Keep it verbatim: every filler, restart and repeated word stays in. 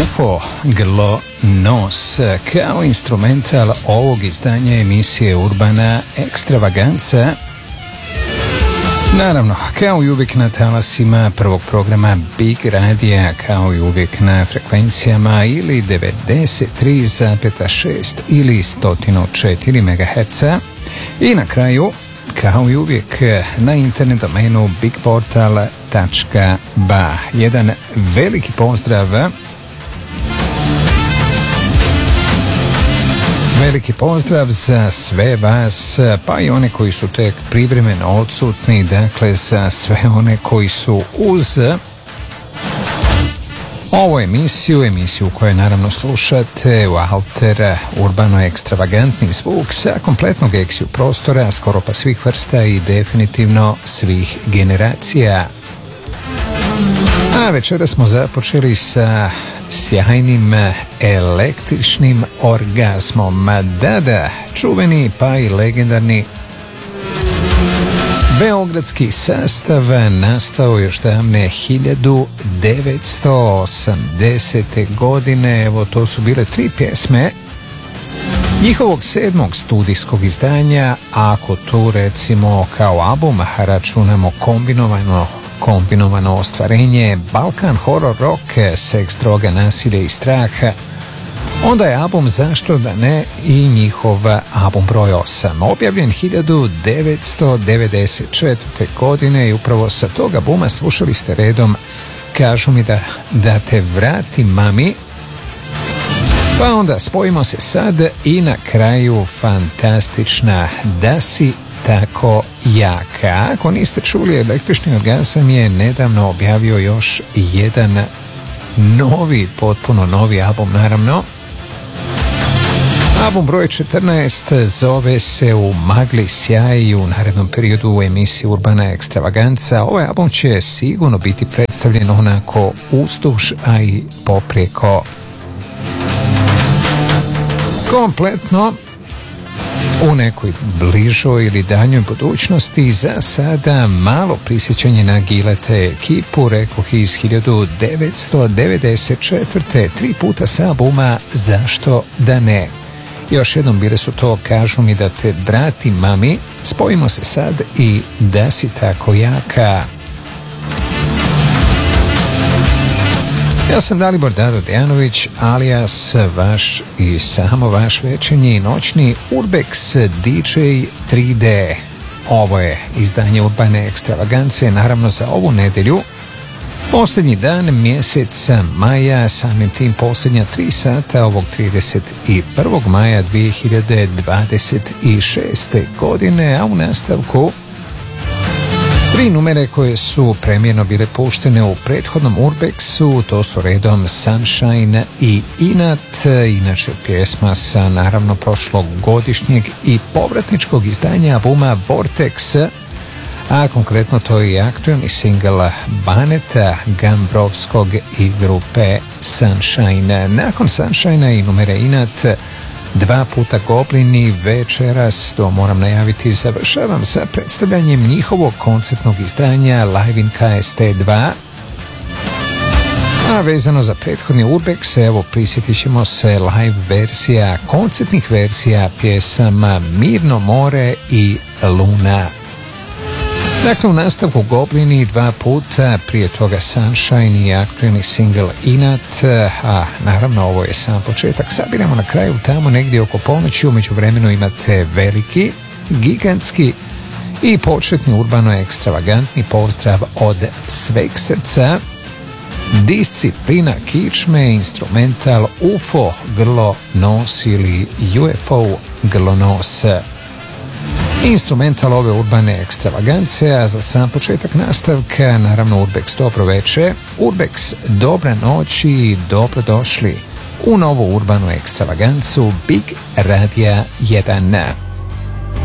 U F O Glonos kao instrumental ovog izdanja emisije Urbana Ekstravaganca. Naravno, kao i uvijek na talasima prvog programa Big Radija, kao i uvijek na frekvencijama ili devedeset tri zarez šest ili sto četiri megaherca i na kraju, kao i uvijek, na internet domenu bigportal tačka ba. Jedan veliki pozdrav Veliki pozdrav za sve vas, pa i one koji su tek privremeno odsutni, dakle za sve one koji su uz ovu emisiju, emisiju koju naravno slušate u Alter urbano ekstravagantni zvuk sa kompletnog eksiju prostora, skoro pa svih vrsta i definitivno svih generacija. A večera smo započeli sa sjajnim električnim orgazmom. Da, da, čuveni pa i legendarni beogradski sastav nastao još davne hiljadu devetsto osamdesete. godine. Evo, to su bile tri pjesme njihovog sedmog studijskog izdanja, ako tu recimo kao album računamo kombinovano kombinovano ostvarenje Balkan horror rock, seks, droga, nasilje i strah, onda je album Zašto da ne i njihov album broj osam, objavljen hiljadu devetsto devedeset četvrte. godine i upravo sa toga albuma slušali ste redom Kažu mi da, da te vrati mami, pa onda Spojimo se sad i na kraju fantastična Da si tako jaka. Ako niste čuli, električni orgazam je nedavno objavio još jedan novi, potpuno novi album, naravno. Album broj četrnaest zove se U magli sjaj i u narednom periodu u emisiji Urbana Ekstravaganca. Ovaj album će sigurno biti predstavljen onako uzduž, a i poprijeko kompletno u nekoj bližoj ili daljnjoj budućnosti. Za sada malo prisjećanje na Gilete ekipu, rekoh iz hiljadu devetsto devedeset četvrte. Tri puta sa albuma Zašto da ne. Još jednom bile su to Kažu mi da te vrati mami, Spojimo se sad i Da si tako jaka. Ja sam Dalibor Dado Dejanović, alias vaš i samo vaš večernji noćni Urbex D J tri D. Ovo je izdanje Urbane Ekstravagance, naravno za ovu nedelju. Posljednji dan mjeseca maja, samim tim posljednja tri sata ovog trideset prvog maja dvije hiljade dvadeset šeste. godine, a u nastavku tri numere koje su premijerno bile puštene u prethodnom Urbexu, to su redom Sunshine i Inat, inače pjesma sa naravno prošlogodišnjeg i povratničkog izdanja albuma Vortex, a konkretno to je i aktualni singl Baneta Gambrovskog i grupe Sunshine. Nakon Sunshine i numere Inat, dva puta Goblini, večeras, to moram najaviti, završavam sa predstavljanjem njihovog koncertnog izdanja Live in K S T dva. A vezano za prethodni Urbex, evo prisjetit ćemo se live verzija, koncertnih verzija pjesama Mirno more i Luna. Dakle, u nastavku Goblini dva puta, prije toga Sunshine i aktualni single Inat, a naravno ovo je sam početak. Sabiramo na kraju tamo negdje oko ponoći, u međuvremenu imate veliki, gigantski i početni urbano ekstravagantni pozdrav od sveg srca. Disciplina kičme, instrumental U F O Glonos ili U F O Glonos. Instrumental ove urbane ekstravagance, a za sam početak nastavka naravno Urbex dobro veče, Urbex dobra noć i dobrodošli u novu urbanu ekstravagancu Big Radija jedan.